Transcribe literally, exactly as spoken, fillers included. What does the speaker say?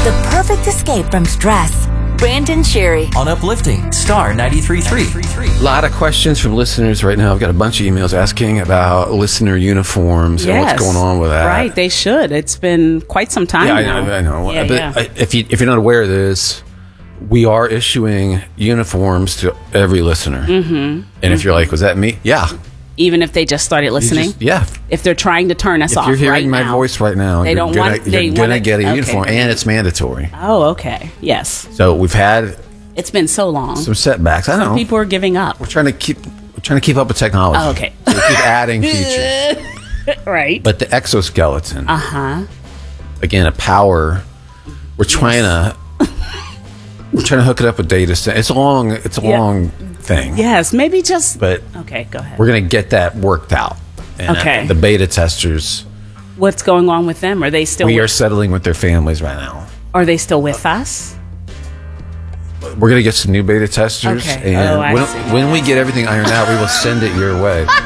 The perfect escape from stress. Brandon Sherry. On Uplifting, Star ninety-three point three. A lot of questions from listeners right now. I've got a bunch of emails asking about listener uniforms Yes. and what's going on with that. Right, they should. It's been quite some time Yeah, I now. know. I know. Yeah, but yeah. I- if you if you're not aware of this, we are issuing uniforms to every listener. Mm-hmm. And if you're like, was that me? Yeah. Even if they just started You listening? just- yeah. If they're trying to turn us If off you're hearing right my now. voice right now, They you're don't gonna, want- you're they gonna wanna- get a okay. uniform, and it's mandatory. Oh, okay. Yes. So we've had It's been so long. some setbacks. I know. People are giving up. We're trying to keep we're trying to keep up with technology. Oh, okay. So we keep adding features. Right. But the exoskeleton, Uh-huh. again, a power. We're trying to we're trying to hook it up with data center. It's a long it's a Yeah. long thing. Yes, maybe just... But Okay, go ahead. we're gonna get that worked out. And Okay. uh, the beta testers, What's going on with them? Are they still we with, are settling with their families right now. are they still with us? We're gonna get some new beta testers, Okay. and Oh, I when, see. when we get everything ironed out, we will send it your way.